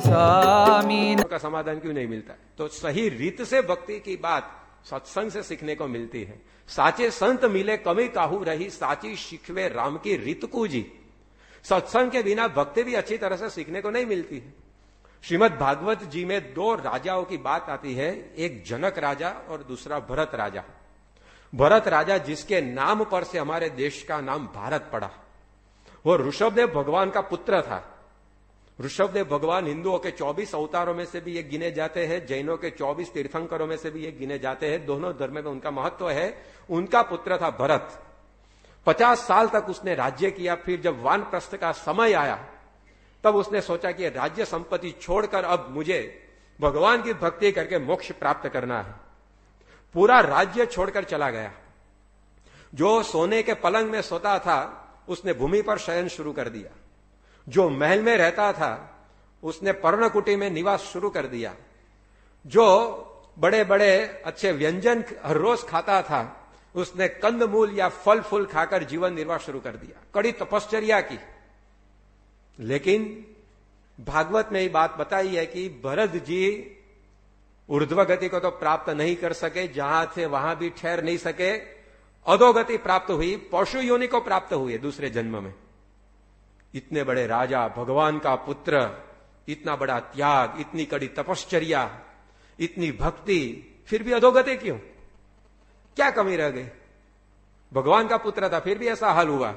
स्वामी का समाधान क्यों नहीं मिलता? तो सही रीत से भक्ति की बात सत्संग से सीखने को मिलती है। साचे संत मिले कमी काहू रही, साची शिखवे राम की रीत को जी। सत्संग के बिना भक्ति भी अच्छी तरह से सीखने को नहीं मिलती है। श्रीमद् भागवत जी में 2 राजाओं की बात आती है, एक जनक राजा और दूसरा भरत राजा। भरत राजा जिसके नाम पर से हमारे देश का नाम भारत पड़ा, वो ऋषभदेव भगवान का पुत्र था। ऋषभदेव भगवान हिंदुओं के 24 अवतारों में से भी एक गिने जाते हैं, जैनों के 24 तीर्थंकरों में से भी एक गिने जाते हैं। दोनों धर्म में उनका महत्व है। उनका पुत्र था भरत। 50 साल तक उसने राज्य किया। फिर जब वानप्रस्थ का समय आया तब उसने सोचा कि राज्य संपत्ति छोड़कर अब मुझे भगवान की भक्ति करके मोक्ष प्राप्त करना है। पूरा राज्य छोड़कर चला गया। जो सोने के पलंग में सोता था उसने भूमि पर शयन शुरू कर दिया। जो महल में रहता था उसने पर्णकुटी में निवास शुरू कर दिया। जो बड़े बड़े अच्छे व्यंजन हर रोज खाता था उसने कंदमूल या फल फूल खाकर जीवन निर्वाह शुरू कर दिया। कड़ी तपश्चर्या की। लेकिन भागवत में ये बात बताई है कि भरत जी ऊर्ध्व गति को तो प्राप्त नहीं कर सके, जहां थे वहां भी ठहर नहीं सके। अधोगति प्राप्त हुई, पशु योनि को प्राप्त हुए दूसरे जन्म में। इतने बड़े राजा, भगवान का पुत्र, इतना बड़ा त्याग, इतनी कड़ी तपश्चर्या, इतनी भक्ति, फिर भी अधोगति क्यों? क्या कमी रह गई? भगवान का पुत्र था फिर भी ऐसा हाल हुआ।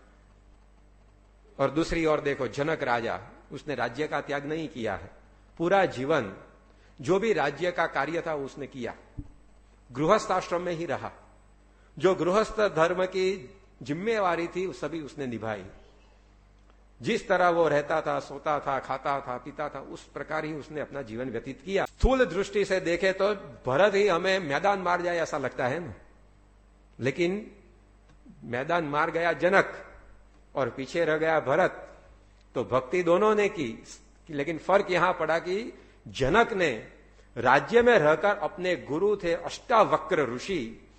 और दूसरी ओर देखो जनक राजा, उसने राज्य का त्याग नहीं किया है। पूरा जीवन जो भी राज्य का कार्य था उसने किया, गृहस्थ आश्रम में ही रहा। जो गृहस्थ धर्म की जिम्मेवारी थी वो सभी उसने निभाई। जिस तरह वो रहता था, सोता था, खाता था, पीता था, उस प्रकार ही उसने अपना जीवन व्यतीत किया। स्थूल दृष्टि से देखे तो भरत ही हमें मैदान मार जाए ऐसा लगता है ना, लेकिन मैदान मार गया जनक और पीछे रह गया भरत। तो भक्ति दोनों ने की, लेकिन फर्क यहां पड़ा कि जनक ने राज्य में रहकर अपने गुरु थे अष्टावक्र ऋषि